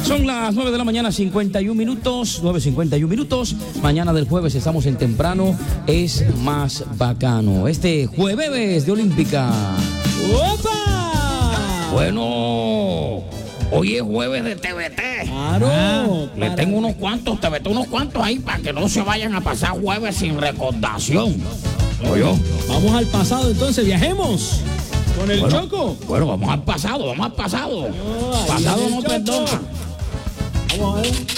Son las 9 de la mañana, 51 minutos, 9:51 minutos. Mañana del jueves estamos en temprano, es más bacano. Este jueves de Olímpica. ¡Opa! Bueno, hoy es jueves de TVT. Claro. Le tengo unos cuantos ahí para que no se vayan a pasar jueves sin recordación. ¿Oyó? Vamos al pasado entonces, viajemos con el Choco. Bueno, vamos al pasado. Pasado no perdona. Vamos a ver.